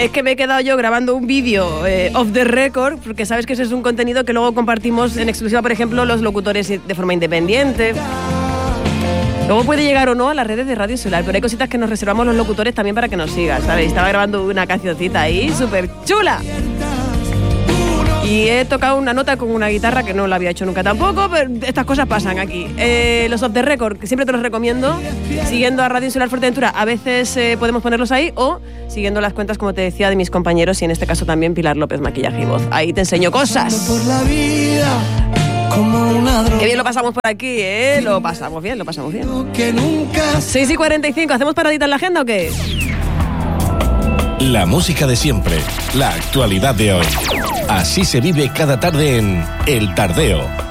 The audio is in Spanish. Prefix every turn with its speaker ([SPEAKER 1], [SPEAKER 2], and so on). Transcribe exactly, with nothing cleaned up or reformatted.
[SPEAKER 1] Es que me he quedado yo grabando un vídeo eh, off the record, porque sabes que ese es un contenido que luego compartimos en exclusiva, por ejemplo, los locutores de forma independiente. Luego puede llegar o no a las redes de Radio Solar, pero hay cositas que nos reservamos los locutores también para que nos sigas, ¿sabes? Estaba grabando una cancioncita ahí, súper chula. Y he tocado una nota con una guitarra que no la había hecho nunca tampoco, pero estas cosas pasan aquí. Eh, los off the record, que siempre te los recomiendo, siguiendo a Radio Solar Fuerteventura, a veces eh, podemos ponerlos ahí, o siguiendo las cuentas, como te decía, de mis compañeros, y en este caso también Pilar López, maquillaje y voz. Ahí te enseño cosas.
[SPEAKER 2] Por la vida, como una droga.
[SPEAKER 1] Qué bien lo pasamos por aquí, ¿eh? Lo pasamos bien, lo pasamos bien.
[SPEAKER 2] Que nunca...
[SPEAKER 1] seis y cuarenta y cinco, ¿hacemos paradita en la agenda o qué?
[SPEAKER 3] La música de siempre, la actualidad de hoy. Así se vive cada tarde en El Tardeo.